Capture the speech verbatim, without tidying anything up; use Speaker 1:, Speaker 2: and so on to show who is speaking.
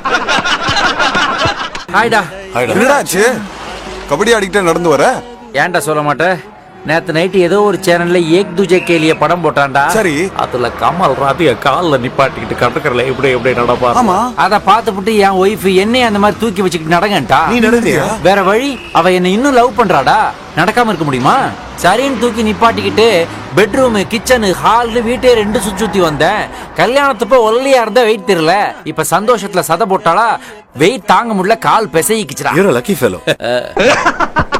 Speaker 1: ஹாய்டா.
Speaker 2: என்னடாச்சு? கபடி ஆடிக்கிட்டே நடந்து வர?
Speaker 1: ஏன்டா சொல்ல மாட்டேன்? நேத்து நைட்டு ஏதோ ஒரு சேனல்ல ஏக் துஜே கேலிய படம் போட்டான்டா.
Speaker 2: சரி.
Speaker 1: அதுல கமல் ராதிய கால்ல நிப்பாட்டிக்கிட்டு கடற்கரையில இப்படி இப்படி நடப்பா.
Speaker 2: ஆமா.
Speaker 1: அத பாத்துப்புட்டு என் ஒய்ஃப் என்னைய அந்த மாதிரி தூக்கி வச்சுக்கிட்டு நடங்கன்ட்டா.
Speaker 2: நீ நடந்தியா?
Speaker 1: வேற வழி, அவ என்ன இன்னும் லவ் பண்றாடா. நடக்காம இருக்க முடியுமா? சரின்னு தூக்கி நிப்பாட்டிக்கிட்டு பெட்ரூம், கிச்சனு, ஹால், வீட்டே ரெண்டு சுத்தி சுத்தி வந்தேன். கல்யாணத்தப்ப ஒல்லியா இருந்தா வெயிட் தெரியல. இப்ப சந்தோஷத்துல சத போட்டாளா வெயிட் தாங்க முடியல, கால் பிசைக்கிச்சுடா.
Speaker 3: You're a lucky fellow.